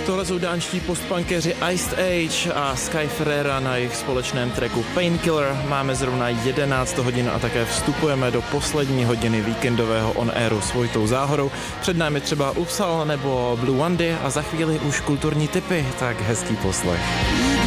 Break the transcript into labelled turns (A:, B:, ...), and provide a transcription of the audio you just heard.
A: Tohle jsou dánští postpunkeři Iced Age a Sky Ferreira na jejich společném tracku Painkiller. Máme zrovna 11 hodin a také vstupujeme do poslední hodiny víkendového on-airu s Vojtou Záhorou. Před námi třeba Upsal nebo Blue Wandy a za chvíli už kulturní tipy, tak hezký poslech.